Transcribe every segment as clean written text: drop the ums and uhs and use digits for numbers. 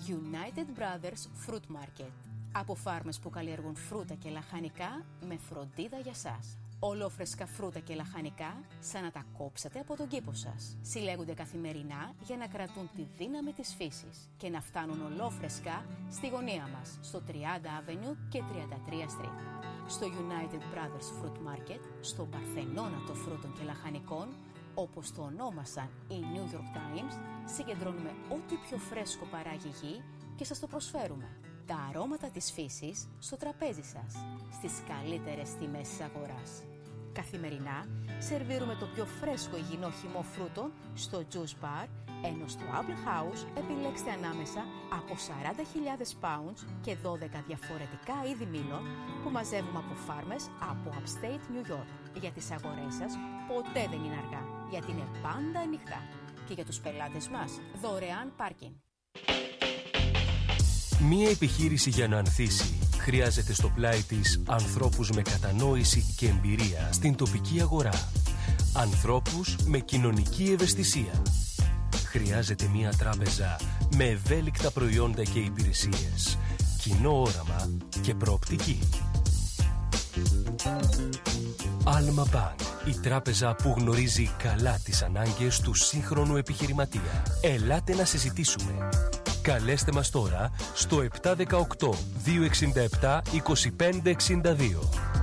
United Brothers Fruit Market. Από φάρμες που καλλιεργούν φρούτα και λαχανικά με φροντίδα για σας. Ολόφρεσκα φρούτα και λαχανικά σαν να τα κόψατε από τον κήπο σας. Συλλέγονται καθημερινά για να κρατούν τη δύναμη της φύσης και να φτάνουν ολόφρεσκα στη γωνία μας, στο 30 Avenue και 33 Street. Στο United Brothers Fruit Market, στο Παρθενώνα των φρούτων και λαχανικών, όπως το ονόμασαν οι New York Times, συγκεντρώνουμε ό,τι πιο φρέσκο παράγει γη και σας το προσφέρουμε. Τα αρώματα της φύσης στο τραπέζι σας, στις καλύτερες τιμές της αγοράς. Καθημερινά σερβίρουμε το πιο φρέσκο υγιεινό χυμό φρούτων στο Juice Bar, ενώ στο Apple House επιλέξτε ανάμεσα από 40.000 pounds και 12 διαφορετικά είδη μήλων που μαζεύουμε από φάρμες από Upstate New York. Για τις αγορές σας ποτέ δεν είναι αργά, γιατί είναι πάντα ανοιχτά. Και για τους πελάτες μας δωρεάν πάρκινγκ. Μία επιχείρηση για να ανθίσει χρειάζεται στο πλάι της ανθρώπους με κατανόηση και εμπειρία στην τοπική αγορά. Ανθρώπους με κοινωνική ευαισθησία. Χρειάζεται μία τράπεζα με ευέλικτα προϊόντα και υπηρεσίες, κοινό όραμα και προοπτική. Alma Bank, η τράπεζα που γνωρίζει καλά τις ανάγκες του σύγχρονου επιχειρηματία. Ελάτε να συζητήσουμε. Καλέστε μας τώρα στο 718-267-2562.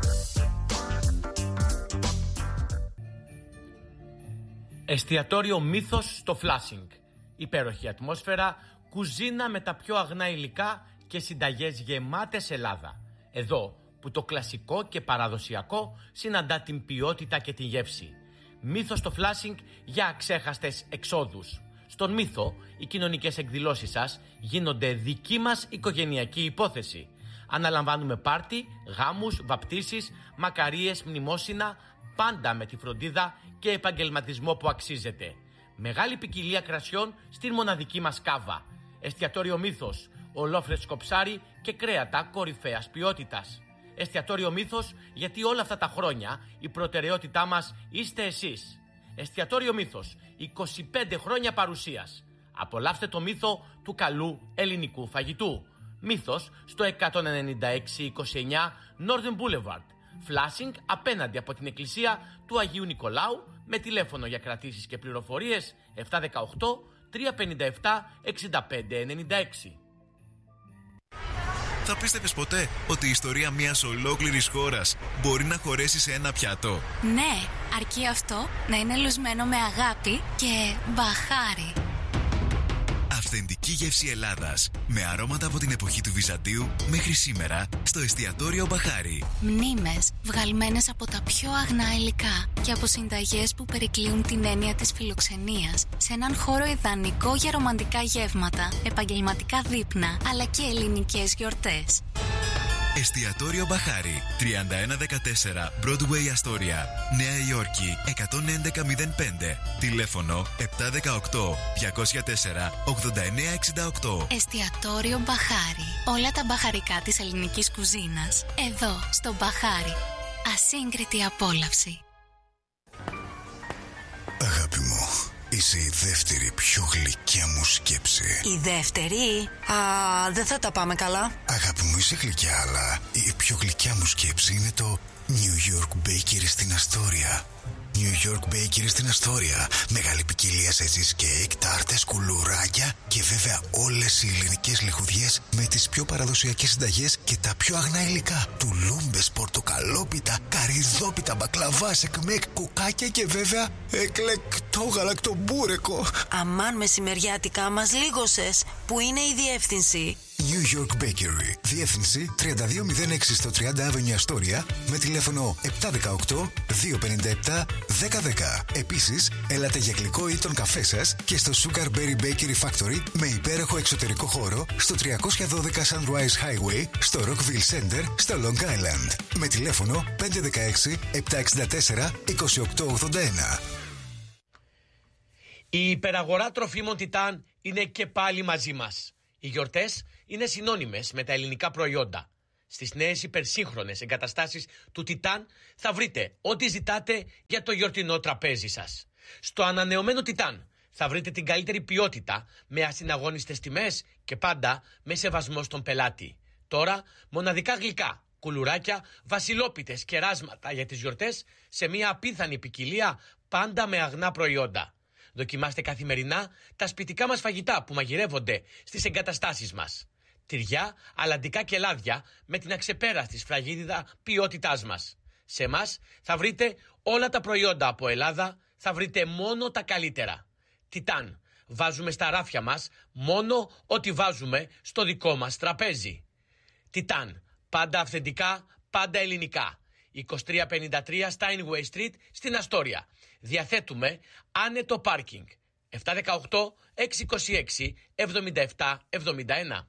Εστιατόριο Μύθος στο Φλάσινγκ. Υπέροχη ατμόσφαιρα, κουζίνα με τα πιο αγνά υλικά και συνταγές γεμάτες Ελλάδα. Εδώ που το κλασικό και παραδοσιακό συναντά την ποιότητα και τη γεύση. Μύθος στο Φλάσινγκ για αξέχαστες εξόδους. Στον Μύθο, οι κοινωνικές εκδηλώσεις σας γίνονται δική μας οικογενειακή υπόθεση. Αναλαμβάνουμε πάρτι, γάμους, βαπτίσεις, μακαρίες, μνημόσυνα, πάντα με τη φροντίδα και επαγγελματισμό που αξίζεται. Μεγάλη ποικιλία κρασιών στην μοναδική μας κάβα. Εστιατόριο Μύθος, ολόφρεσκο ψάρι και κρέατα κορυφαίας ποιότητας. Εστιατόριο Μύθος, γιατί όλα αυτά τα χρόνια η προτεραιότητά μας είστε εσείς. Εστιατόριο Μύθος, 25 χρόνια παρουσίας. Απολαύστε το μύθο του καλού ελληνικού φαγητού. Μύθος στο 196-29 Northern Boulevard. Φλάσινγκ απέναντι από την εκκλησία του Αγίου Νικολάου, με τηλέφωνο για κρατήσεις και πληροφορίες 718-357-6596. Θα πίστευες ποτέ ότι η ιστορία μιας ολόκληρης χώρας μπορεί να χωρέσει σε ένα πιάτο? Ναι, αρκεί αυτό να είναι λουσμένο με αγάπη και μπαχάρι. Αυθεντική γεύση Ελλάδας, με αρώματα από την εποχή του Βυζαντίου μέχρι σήμερα, στο εστιατόριο Μπαχάρι. Μνήμες βγαλμένες από τα πιο αγνά υλικά και από συνταγές που περικλείουν την έννοια της φιλοξενίας σε έναν χώρο ιδανικό για ρομαντικά γεύματα, επαγγελματικά δείπνα αλλά και ελληνικές γιορτές. Εστιατόριο Μπαχάρι, 3114 Broadway Astoria, Νέα Υόρκη 11105. Τηλέφωνο 718-204-8968. Εστιατόριο Μπαχάρι. Όλα τα μπαχαρικά της ελληνικής κουζίνας εδώ στο Μπαχάρι. Ασύγκριτη απόλαυση. Αγάπη μου, είσαι η δεύτερη πιο γλυκιά μου σκέψη. Η δεύτερη? Δεν θα τα πάμε καλά. Αγάπη μου, είσαι γλυκιά, αλλά η πιο γλυκιά μου σκέψη είναι το New York Bakery στην Αστόρια. New York Bakery στην Αστόρια. Μεγάλη ποικιλία σε cheesecake, τάρτες, κουλουράκια και βέβαια όλες οι ελληνικές λιχουδιές με τις πιο παραδοσιακές συνταγές και τα πιο αγνά υλικά. Τουλούμπες, πορτοκαλόπιτα, καρυδόπιτα, μπακλαβά, εκμεκ, κουκάκια και βέβαια εκλεκτό γαλακτομπούρεκο. Αμάν μεσημεριάτικα, μας λίγωσες. Πού είναι η διεύθυνση? New York Bakery. Διεύθυνση 3206 στο 30 Avenue Astoria με τηλέφωνο 718-257-1010. Επίσης, έλατε για γλυκό ή τον καφέ σας και στο Sugar Berry Bakery Factory με υπέροχο εξωτερικό χώρο στο 312 Sunrise Highway στο Rockville Center στο Long Island. Με τηλέφωνο 516-764-2881. Η υπεραγορά τροφίμων Τιτάν είναι και πάλι μαζί μας. Οι γιορτές είναι συνώνυμες με τα ελληνικά προϊόντα. Στις νέες υπερσύγχρονες εγκαταστάσεις του Τιτάν θα βρείτε ό,τι ζητάτε για το γιορτινό τραπέζι σας. Στο ανανεωμένο Τιτάν Θα βρείτε την καλύτερη ποιότητα με ασυναγώνιστες τιμές και πάντα με σεβασμό στον πελάτη. Τώρα μοναδικά γλυκά, κουλουράκια, βασιλόπιτες και ράσματα για τις γιορτές σε μια απίθανη ποικιλία, πάντα με αγνά προϊόντα. Δοκιμάστε καθημερινά τα σπιτικά μας φαγητά που μαγειρεύονται στις εγκαταστάσεις μας. Τυριά, αλαντικά και λάδια με την αξεπέραστη σφραγίδιδα ποιότητάς μας. Σε εμάς θα βρείτε όλα τα προϊόντα από Ελλάδα, θα βρείτε μόνο τα καλύτερα. Τιτάν, βάζουμε στα ράφια μας μόνο ό,τι βάζουμε στο δικό μας τραπέζι. Τιτάν, πάντα αυθεντικά, πάντα ελληνικά. 2353 Steinway Street στην Αστόρια. Διαθέτουμε άνετο πάρκινγκ. 718-626-7771.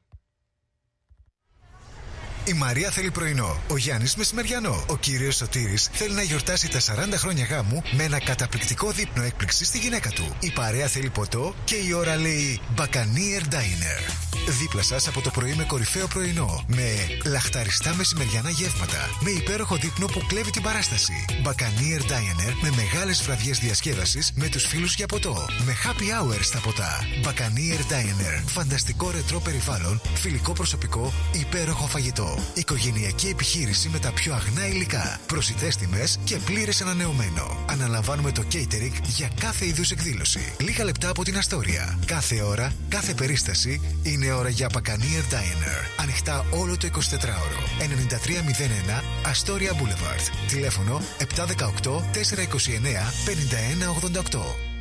Η Μαρία θέλει πρωινό, ο Γιάννης μεσημεριανό. Ο κύριος Σωτήρης θέλει να γιορτάσει τα 40 χρόνια γάμου με ένα καταπληκτικό δείπνο έκπληξη στη γυναίκα του. Η παρέα θέλει ποτό και η ώρα λέει Μπακανίερ Diner. Δίπλα σας από το πρωί με κορυφαίο πρωινό, με λαχταριστά μεσημεριανά γεύματα, με υπέροχο δείπνο που κλέβει την παράσταση. Μπακανίερ Diner με μεγάλες βραδιές διασκέδασης με τους φίλους για ποτό, με happy hour στα ποτά. Μπακανίερ Diner. Φανταστικό ρετρό περιβάλλον, φιλικό προσωπικό, υπέροχο φαγητό. Οικογενειακή επιχείρηση με τα πιο αγνά υλικά, προσιτές τιμές και πλήρες ανανεωμένο. Αναλαμβάνουμε το catering για κάθε είδους εκδήλωση. Λίγα λεπτά από την Αστόρια. Κάθε ώρα, κάθε περίσταση είναι ώρα για Bacanier Diner. Ανοιχτά όλο το 24ωρο. 9301 Astoria Boulevard. Τηλέφωνο 718 429 5188.